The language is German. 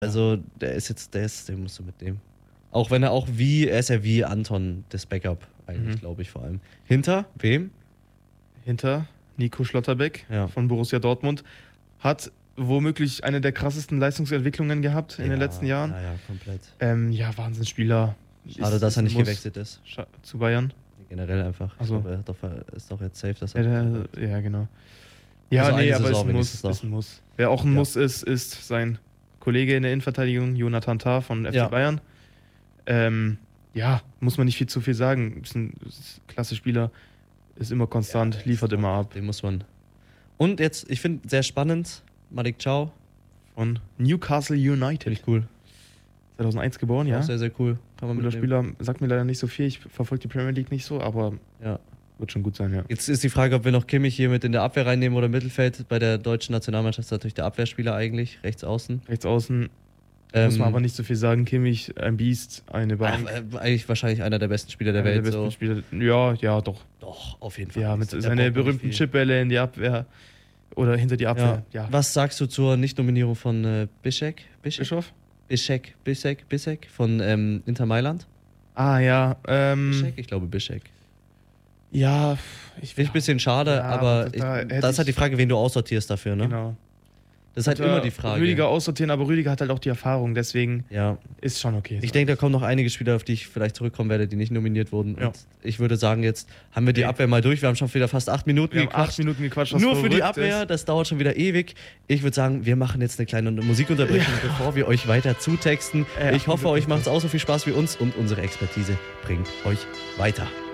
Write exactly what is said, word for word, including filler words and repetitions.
Also, der ist jetzt, der ist, den musst du mitnehmen. Auch wenn er auch wie, er ist ja wie Anton, das Backup, eigentlich, Mhm. glaube ich vor allem. Hinter wem? Hinter Nico Schlotterbeck Ja. von Borussia Dortmund. Hat womöglich eine der krassesten Leistungsentwicklungen gehabt in ja, den letzten Jahren. Ja, ja, komplett. Ähm, ja, Wahnsinnsspieler. Schade, dass er nicht muss gewechselt ist. scha- Zu Bayern. Generell einfach. Ach so. Ich glaube, er hat doch, er ist doch jetzt safe, dass Ja, er. der, ja genau. Ja, Also nee, eine aber Saison ist ein Muss. wenigstens noch. Ist ein Muss. Wer auch ein Ja. Muss ist, ist sein Kollege in der Innenverteidigung, Jonathan Tah von F C Ja. Bayern. Ähm, ja, muss man nicht viel zu viel sagen. Ist ein, ist ein klasse Spieler, ist immer konstant, Ja, liefert ist immer doch- ab. Den muss man. Und jetzt, ich finde sehr spannend, Malik Chow. Von Newcastle United. Finde ich cool. zweitausendeins geboren, ja. Auch sehr, sehr cool. Kann man Guter mitnehmen. Spieler, sagt mir leider nicht so viel. Ich verfolge die Premier League nicht so, aber Ja. wird schon gut sein, ja. Jetzt ist die Frage, ob wir noch Kimmich hier mit in der Abwehr reinnehmen oder im Mittelfeld. Bei der deutschen Nationalmannschaft ist natürlich der Abwehrspieler eigentlich, rechts außen. Rechts außen Ähm, muss man aber nicht so viel sagen. Kimmich, ein Biest, eine Bank. Ach, äh, eigentlich wahrscheinlich einer der besten Spieler der Einer Welt. der besten so. Spieler. Ja, ja, doch. Doch, auf jeden Fall. Ja, mit Der seinen braucht nicht berühmten viel. Chipbälle in die Abwehr oder hinter die Ja. Abwehr. Ja. Was sagst du zur Nichtnominierung von äh, Bischek? Bischek? Bischof? Bischek, Bischek, Bischek von ähm, Inter Mailand? Ah, ja. Ähm, Bischek? Ich glaube Bischek. ja, ich Finde ich ein bisschen schade, Ja, aber da- ich, da hätte das ist halt die ich- Frage, wen du aussortierst dafür, ne? Genau. Das ist halt Unter immer die Frage. Rüdiger aussortieren, aber Rüdiger hat halt auch die Erfahrung, deswegen Ja, ist schon okay. ich denke, da kommen noch einige Spieler, auf die ich vielleicht zurückkommen werde, die nicht nominiert wurden. Ja. Und ich würde sagen, jetzt haben wir die Okay. Abwehr mal durch. Wir haben schon wieder fast acht Minuten wir haben gequatscht. acht Minuten gequatscht, was Nur für die verrückt Abwehr, ist. das dauert schon wieder ewig. Ich würde sagen, wir machen jetzt eine kleine Musikunterbrechung, bevor wir euch weiter zutexten. Ja, ich hoffe, bitte. euch macht es auch so viel Spaß wie uns und unsere Expertise bringt euch weiter.